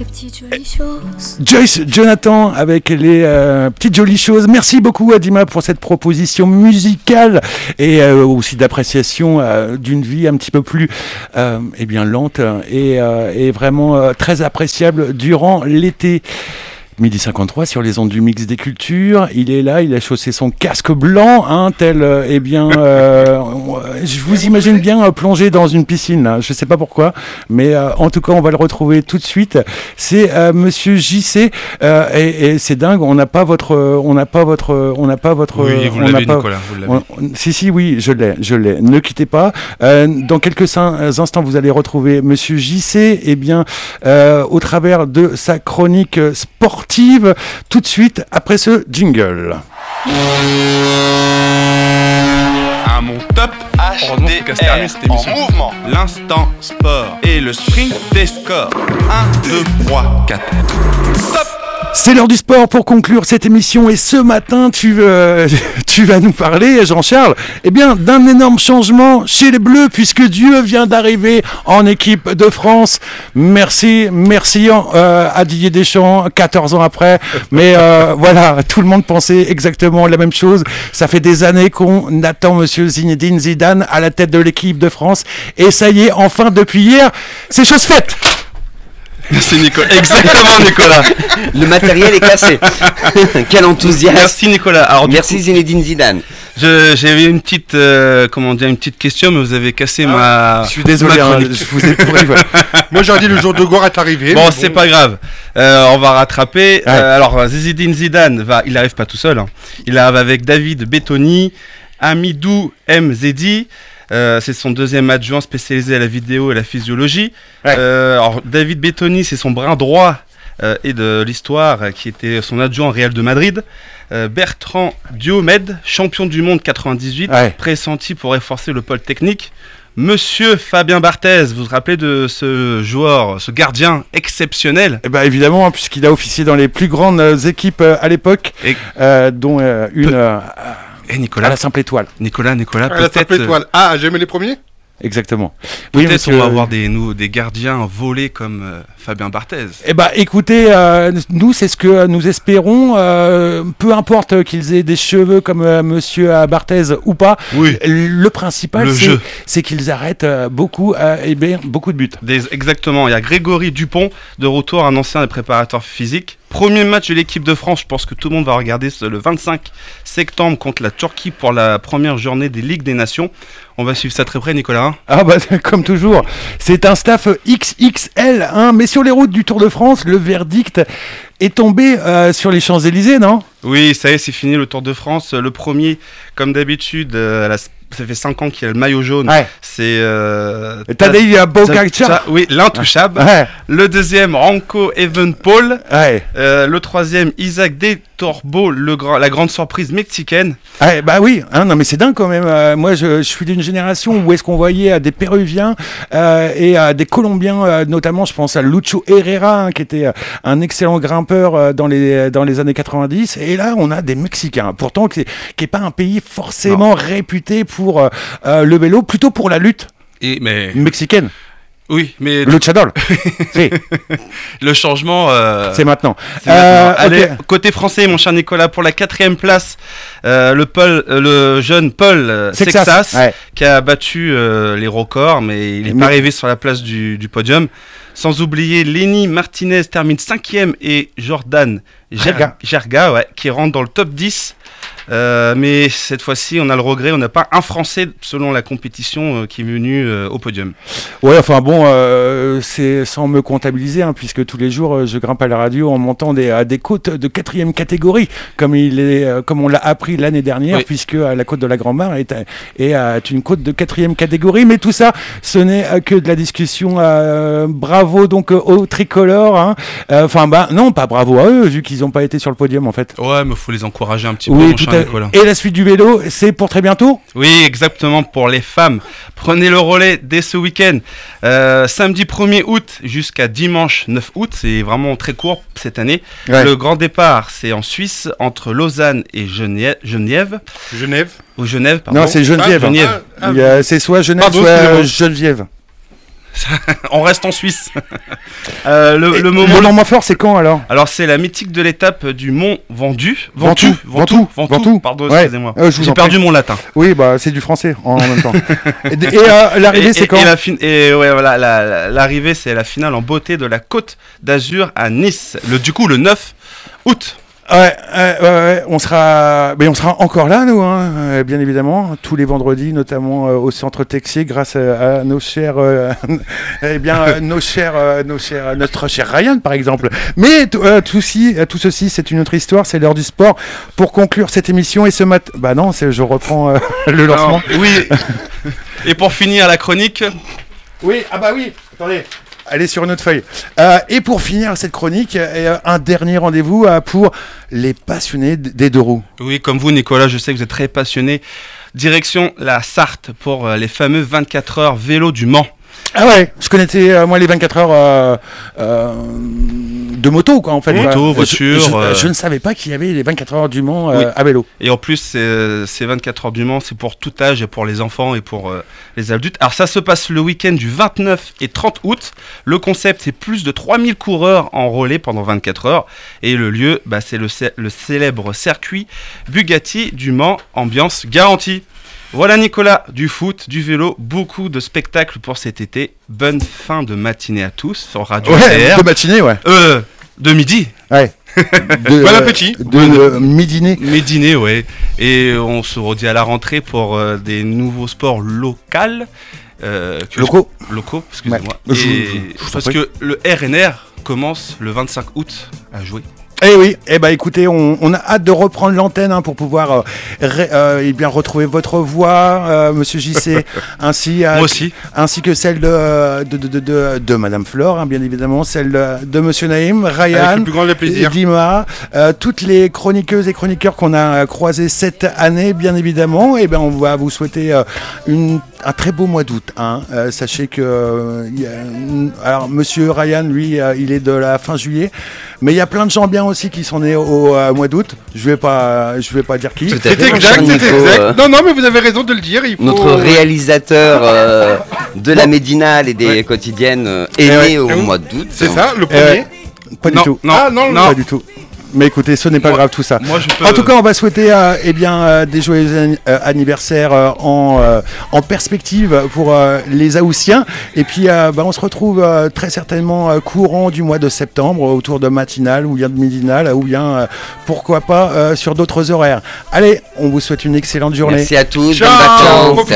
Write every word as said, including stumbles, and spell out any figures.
les petites jolies choses. Joyce Jonathan avec les euh, petites jolies choses. Merci beaucoup Adima pour cette proposition musicale et euh, aussi d'appréciation euh, d'une vie un petit peu plus euh, eh bien lente et, euh, et vraiment euh, très appréciable durant l'été. midi cinquante-trois sur les ondes du Mix des Cultures. Il est là, il a chaussé son casque blanc, hein, tel, euh, eh bien, euh, je vous imagine bien euh, plongé dans une piscine. Là. Je ne sais pas pourquoi, mais euh, en tout cas, on va le retrouver tout de suite. C'est euh, Monsieur J C, euh, et, et c'est dingue. On n'a pas votre, on n'a pas votre, on n'a pas votre. Oui, vous on l'avez, pas, Nicolas. Vous l'avez. On, si, si, oui, je l'ai, je l'ai. Ne quittez pas. Euh, dans quelques instants, vous allez retrouver Monsieur J C, eh bien, euh, au travers de sa chronique sportive. Tout de suite après ce jingle. À mon top, H D R en mouvement. L'instant sport et le sprint des scores. un, deux, trois, quatre. Top. C'est l'heure du sport pour conclure cette émission et ce matin tu, euh, tu vas nous parler, Jean-Charles, eh bien, d'un énorme changement chez les Bleus puisque Dieu vient d'arriver en équipe de France. Merci, merci euh, à Didier Deschamps, quatorze ans après, mais euh, voilà, tout le monde pensait exactement la même chose. Ça fait des années qu'on attend Monsieur Zinedine Zidane à la tête de l'équipe de France et ça y est, enfin depuis hier, c'est chose faite. Merci Nicolas. Exactement Nicolas. Le matériel est cassé. Quel enthousiasme. Merci Nicolas. Alors, merci coup, Zinedine Zidane. Je, j'avais une petite, euh, comment dire, une petite question, mais vous avez cassé ah, ma. Je suis désolé. Hein, je vous ai pourri. Moi j'aurais dit le jour de gloire est arrivé. Bon, bon, c'est pas grave. Euh, on va rattraper. Ouais. Euh, alors Zinedine Zidane va, il arrive pas tout seul. Hein. Il arrive avec David Bettoni, Hamidou Mzedi. Euh, c'est son deuxième adjoint spécialisé à la vidéo et la physiologie. Ouais. Euh, alors David Bettoni, c'est son bras droit euh, et de l'histoire, euh, qui était son adjoint au Real de Madrid. Euh, Bertrand Diomède, champion du monde quatre-vingt-dix-huit, ouais. pressenti pour renforcer le pôle technique. Monsieur Fabien Barthez, vous vous rappelez de ce joueur, ce gardien exceptionnel ? Eh ben évidemment, hein, puisqu'il a officié dans les plus grandes euh, équipes euh, à l'époque, et... euh, dont euh, une... Pe- euh, Et Nicolas, à la simple étoile. Nicolas, Nicolas, à peut-être. La simple étoile. Ah, j'ai aimé les premiers ? Exactement. Peut-être oui, monsieur... on va avoir des, nous, des gardiens volés comme euh, Fabien Barthez. Eh ben, écoutez, euh, nous, c'est ce que nous espérons. Euh, peu importe qu'ils aient des cheveux comme euh, monsieur Barthez ou pas. Oui. Le principal, le c'est, jeu. c'est qu'ils arrêtent euh, beaucoup, euh, eh bien, beaucoup de buts. Des, exactement. Il y a Grégory Dupont, de retour, un ancien des préparateurs physiques. Premier match de l'équipe de France, je pense que tout le monde va regarder ce, le vingt-cinq septembre contre la Turquie pour la première journée des Ligues des Nations. On va suivre ça très près, Nicolas. Ah bah comme toujours, c'est un staff X X L, hein, mais sur les routes du Tour de France, le verdict est tombé euh, sur les Champs-Élysées, non ? Oui, ça y est, c'est fini le Tour de France. Le premier, comme d'habitude, euh, à la ça fait cinq ans qu'il y a le maillot jaune. Ouais. C'est. Euh, Tadej Pogačar. Oui, l'intouchable. Ouais. Le deuxième, Remco Evenepoel. Ouais. Euh, le troisième, Isaac De Torbo, le grand, la grande surprise mexicaine. Ouais, bah oui, hein, non mais c'est dingue quand même. Euh, moi, je, je suis d'une génération où est-ce qu'on voyait euh, des Péruviens euh, et euh, des Colombiens, euh, notamment, je pense à Lucho Herrera, hein, qui était euh, un excellent grimpeur euh, dans les dans les années quatre-vingt-dix. Et là, on a des Mexicains, pourtant qui n'est pas un pays forcément non. réputé pour pour euh, le vélo, plutôt pour la lutte et, mais... mexicaine. Oui, mais... Luchador. Si. Le changement... Euh... C'est maintenant. C'est maintenant. Euh, Allez, okay. Côté français, mon cher Nicolas, pour la quatrième place, euh, le, Paul, euh, le jeune Paul euh, Sexas, Sexas ouais. qui a battu euh, les records, mais il n'est mais... pas arrivé sur la place du, du podium. Sans oublier Lenny Martinez termine cinquième et Jordan Gerga, Gerga ouais, qui rentre dans le top dix. Euh, mais cette fois-ci, on a le regret, on n'a pas un Français selon la compétition euh, qui est venu euh, au podium. Ouais, enfin bon, euh, c'est sans me comptabiliser, hein, puisque tous les jours, euh, je grimpe à la radio en montant des, à des côtes de quatrième catégorie, comme il est, euh, comme on l'a appris l'année dernière, oui. puisque euh, la côte de la Grand-Mare est, est euh, une côte de quatrième catégorie. Mais tout ça, ce n'est euh, que de la discussion. Euh, bravo donc euh, aux tricolores. Hein. Euh, enfin, bah non, pas bravo à eux, vu qu'ils n'ont pas été sur le podium en fait. Ouais, mais il faut les encourager un petit oui, peu. Tout à... Et la suite du vélo, c'est pour très bientôt ? Oui, exactement, pour les femmes. Prenez le relais dès ce week-end. Euh, samedi premier août jusqu'à dimanche neuf août, c'est vraiment très court cette année. Ouais. Le grand départ, c'est en Suisse, entre Lausanne et Genève. Genève. Genève. Ou Genève, pardon. Non, c'est Geneviève. Ah, Genève. Ah, ah, c'est soit Genève, pardon, soit Geneviève. On reste en Suisse. euh, le, Et le moment. Le moment fort, c'est quand alors? Alors c'est la mythique de l'étape du Mont Ventoux. Ventoux, Ventoux, Ventoux, Ventoux. Pardon, ouais. excusez-moi. Euh, je vous J'ai en perdu prie. mon latin. Oui, bah c'est du français en même temps. Et, et, euh, l'arrivée, Et- c'est et- quand? et, la fin- et ouais, voilà, la- la- l'arrivée, c'est la finale en beauté de la Côte d'Azur à Nice. Le, du coup, le neuf août. Ouais, ouais, ouais, ouais, on sera, mais on sera encore là, nous, hein, euh, bien évidemment, tous les vendredis, notamment euh, au centre Texier, grâce à, à nos chers, euh, eh bien, euh, nos chers, euh, nos chers, notre cher Ryan, par exemple. Mais t- euh, tout, ci, euh, tout ceci, c'est une autre histoire, c'est l'heure du sport. Pour conclure cette émission et ce matin, bah non, c'est, je reprends euh, le lancement. Alors, oui. Et pour finir la chronique, Oui, ah bah oui, attendez. Allez sur une autre feuille. Euh, et pour finir cette chronique, euh, un dernier rendez-vous euh, pour les passionnés d- des deux roues. oui, comme vous, Nicolas, je sais que vous êtes très passionné. Direction la Sarthe pour euh, les fameux vingt-quatre heures vélo du Mans. Ah ouais, je connaissais euh, moi les vingt-quatre heures euh, euh, de moto quoi en fait. Moto, Voilà. voiture, Je, je- euh. je ne savais pas qu'il y avait les vingt-quatre heures du Mans euh, Oui. à vélo. Et en plus, c'est- ces vingt-quatre heures du Mans, c'est pour tout âge et pour les enfants et pour euh, les adultes. Alors ça se passe le week-end du vingt-neuf et trente août. Le concept, c'est plus de trois mille coureurs enrôlés pendant vingt-quatre heures. Et le lieu, bah, c'est le, cé- le célèbre circuit Bugatti du Mans, ambiance garantie. Voilà Nicolas, du foot, du vélo, beaucoup de spectacles pour cet été. Bonne fin de matinée à tous sur Radio Ouais, T R. de matinée ouais. Euh, de midi. Ouais. De, Bon euh, appétit. De euh, mi-dîner. Mais dîner, ouais. Et on se redit à la rentrée pour euh, des nouveaux sports locaux. Euh, que Locaux. je- locaux, excusez-moi. Ouais. Je- Et- je- je t'en parce prie. que le R N R commence le vingt-cinq août à jouer. Eh oui, eh ben écoutez, on, on a hâte de reprendre l'antenne hein, pour pouvoir euh, ré- euh, eh bien retrouver votre voix, euh, Monsieur J C, ainsi, euh, Moi aussi. ainsi que celle de de, de, de, de, de Madame Flore, hein, bien évidemment, celle de, de Monsieur Naïm, Avec Ryan, le plus grand des plaisirs. Dima, euh, toutes les chroniqueuses et chroniqueurs qu'on a croisés cette année, bien évidemment. Et ben on va vous souhaiter euh, une un très beau mois d'août. Hein. Euh, sachez que euh, il y a une- alors Monsieur Ryan, lui, euh, il est de la fin juillet, mais il y a plein de gens bien aussi qui sont nés au euh, mois d'août. Je vais pas, je vais pas dire qui. Tout à C'est fait, mon exact, cher c'est Nico, exact. euh, Non, non, mais vous avez raison de le dire. Il faut... Notre réalisateur euh, de la Médinale et des Ouais. quotidiennes euh, est Eh né ouais. au Eh oui. mois d'août. C'est hein. ça, le Euh, premier. Pas du Non, tout. non, Ah, non, non. Pas du tout. Mais écoutez, ce n'est pas Moi- grave tout ça. Moi, je peux. En tout cas, on va souhaiter euh, eh bien, euh, des joyeux an- euh, anniversaires euh, en, euh, en perspective pour euh, les Haussiens. Et puis, euh, bah, on se retrouve euh, très certainement euh, courant du mois de septembre autour de matinale ou bien de midinale ou bien, euh, pourquoi pas, euh, sur d'autres horaires. Allez, on vous souhaite une excellente journée. Merci à tous, Ciao. bonnes vacances.